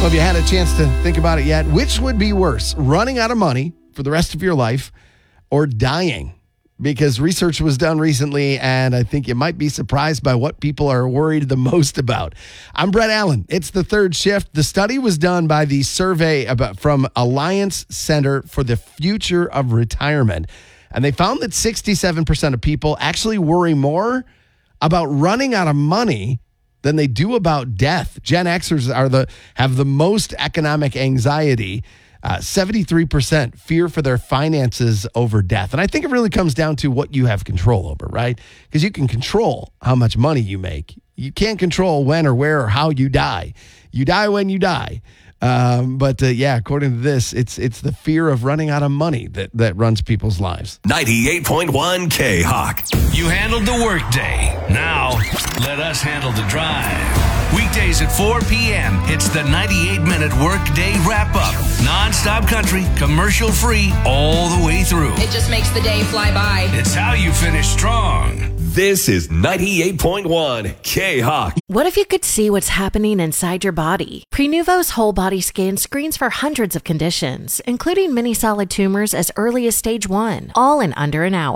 Well, have you had a chance to think about it yet? Which would be worse, running out of money for the rest of your life or dying? Because research was done recently, and I think you might be surprised by what people are worried the most about. I'm Brett Allen. It's the third shift. The study was done by the survey from Alliance Center for the Future of Retirement, and they found that 67% of people actually worry more about running out of money than they do about death. Gen Xers have the most economic anxiety. 73% fear for their finances over death. And I think it really comes down to what you have control over, right? Because you can control how much money you make. You can't control when or where or how you die. You die when you die. But according to this, it's the fear of running out of money that runs people's lives. 98.1 K-Hawk. You handled the workday. Now, let us handle the drive. Weekdays at 4 p.m., it's the 98-minute workday wrap-up. Non-stop country, commercial-free, all the way through. It just makes the day fly by. It's how you finish strong. This is 98.1 K-Hawk. What if you could see what's happening inside your body? Prenuvo's whole body scan screens for hundreds of conditions, including many solid tumors as early as stage 1, all in under an hour.